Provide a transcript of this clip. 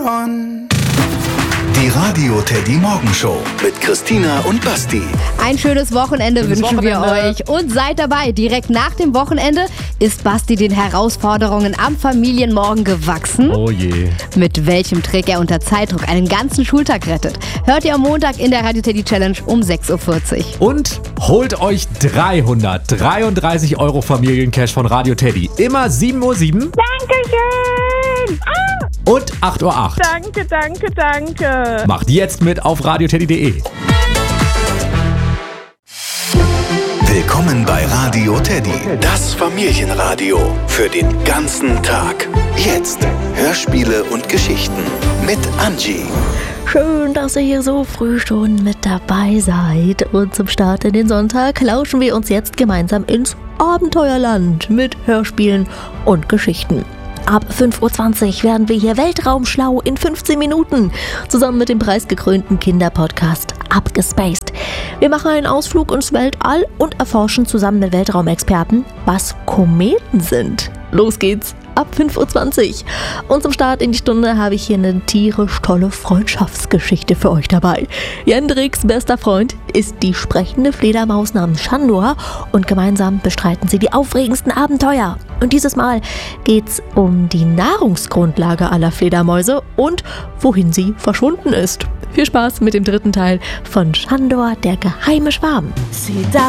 Die Radio Teddy Morgenshow mit Christina und Basti. Ein schönes Wochenende wünschen wir euch. Und seid dabei. Direkt nach dem Wochenende ist Basti den Herausforderungen am Familienmorgen gewachsen. Oh je. Mit welchem Trick er unter Zeitdruck einen ganzen Schultag rettet, hört ihr am Montag in der Radio Teddy Challenge um 6.40 Uhr. Und holt euch 333 € Familiencash von Radio Teddy. Immer 7.07 Uhr. Dankeschön! Und 8.08 Uhr. Danke. Macht jetzt mit auf radioteddy.de. Willkommen bei Radio Teddy, das Familienradio für den ganzen Tag. Jetzt Hörspiele und Geschichten mit Angie. Schön, dass ihr hier so früh schon mit dabei seid. Und zum Start in den Sonntag lauschen wir uns jetzt gemeinsam ins Abenteuerland mit Hörspielen und Geschichten. Ab 5.20 Uhr werden wir hier weltraumschlau in 15 Minuten, zusammen mit dem preisgekrönten Kinderpodcast Abgespaced. Wir machen einen Ausflug ins Weltall und erforschen zusammen mit Weltraumexperten, was Kometen sind. Los geht's! Ab 5.20 Uhr. Und zum Start in die Stunde habe ich hier eine tierisch tolle Freundschaftsgeschichte für euch dabei. Jendriks bester Freund ist die sprechende Fledermaus namens Shandor und gemeinsam bestreiten sie die aufregendsten Abenteuer. Und dieses Mal geht's um die Nahrungsgrundlage aller Fledermäuse und wohin sie verschwunden ist. Viel Spaß mit dem dritten Teil von Shandor, der geheime Schwarm.